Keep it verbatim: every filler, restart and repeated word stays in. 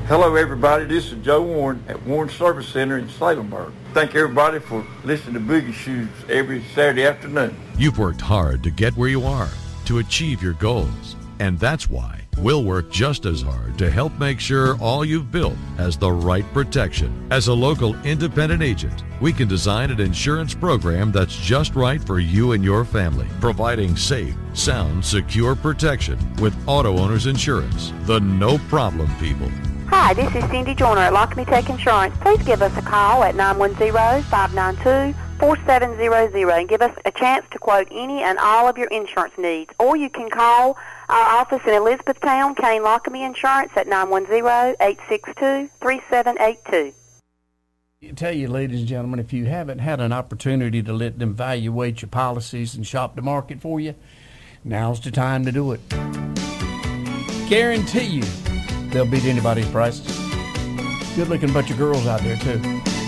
Hello, everybody. This is Joe Warren at Warren Service Center in Salemburg. Thank everybody for listening to Boogie Shoes every Saturday afternoon. You've worked hard to get where you are, to achieve your goals. And that's why we'll work just as hard to help make sure all you've built has the right protection. As a local independent agent, we can design an insurance program that's just right for you and your family, providing safe, sound, secure protection with Auto Owners Insurance, the no-problem people. Hi, this is Cindy Joyner at Lock Me Tech Insurance. Please give us a call at nine one zero, five nine two, four seven zero zero and give us a chance to quote any and all of your insurance needs. Or you can call our office in Elizabethtown, Kane Lockamy Insurance at nine one zero, eight six two, three seven eight two. I tell you, ladies and gentlemen, if you haven't had an opportunity to let them evaluate your policies and shop the market for you, now's the time to do it. Guarantee you they'll beat anybody's prices. Good-looking bunch of girls out there, too.